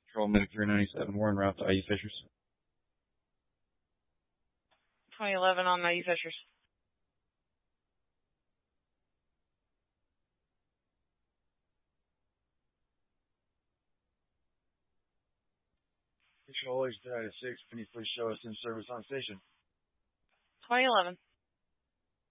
Control Medic 397. We're en route to IE Fishers. 2011 on IE Fishers. Control H 6. Can you please show us in service on station? 2011.